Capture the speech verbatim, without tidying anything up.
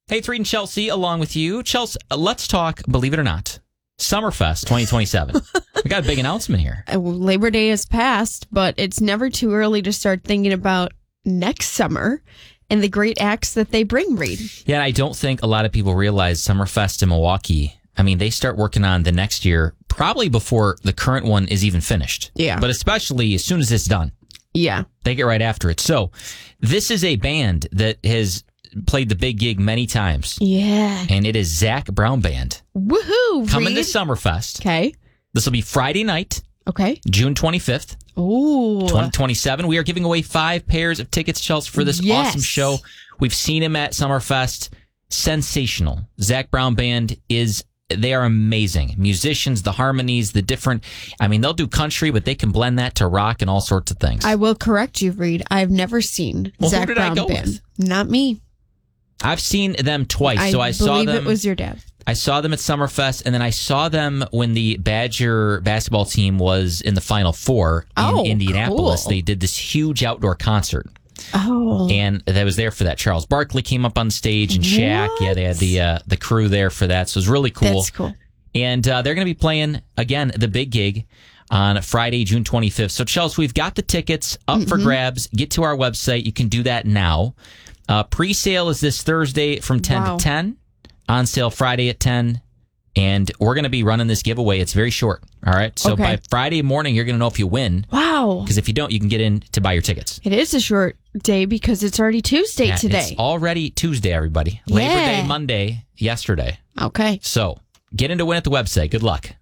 Hey, Reed and Chelsea, along with you. Chelsea, uh, let's talk, believe it or not, Summerfest twenty twenty-seven. We got a big announcement here. Uh, Labor Day has passed, but it's never too early to start thinking about next summer and the great acts that they bring, Reed. Yeah, and I don't think a lot of people realize Summerfest in Milwaukee, I mean, they start working on the next year probably before the current one is even finished. Yeah. But especially as soon as it's done. Yeah. They get right after it. So this is a band that has played the big gig many times. Yeah. And it is Zac Brown Band. Woohoo, Coming Reed. to Summerfest. Okay. This will be Friday night, Okay. June twenty-fifth, Ooh. twenty twenty-seven. We are giving away five pairs of tickets, Chelsea, for this Yes. awesome show. We've seen him at Summerfest. Sensational. Zac Brown Band is, they are amazing. Musicians, the harmonies, the different, I mean, they'll do country, but they can blend that to rock and all sorts of things. I will correct you, Reed. I've never seen Well, who Zac did I Brown go Band. with? Not me. I've seen them twice. I so I saw believe them. it was your dad. I saw them at Summerfest, and then I saw them when the Badger basketball team was in the Final Four in Oh, Indianapolis. cool. They did this huge outdoor concert, Oh. and that was there for that. Charles Barkley came up on stage, and Shaq. What? Yeah, they had the uh, the crew there for that, so it was really cool. That's cool. And uh, they're going to be playing, again, the big gig on Friday, June twenty-fifth. So, Chelsea, we've got the tickets up Mm-hmm. for grabs. Get to our website. You can do that now. Uh, pre-sale is this Thursday from ten Wow. to ten. On sale Friday at ten. And we're going to be running this giveaway. It's very short. All right. So Okay. by Friday morning, you're going to know if you win. Wow. Because if you don't, you can get in to buy your tickets. It is a short day because it's already Tuesday Yeah, today. It's already Tuesday, everybody. Labor Yeah. Day Monday, yesterday. Okay. So get in to win at the website. Good luck.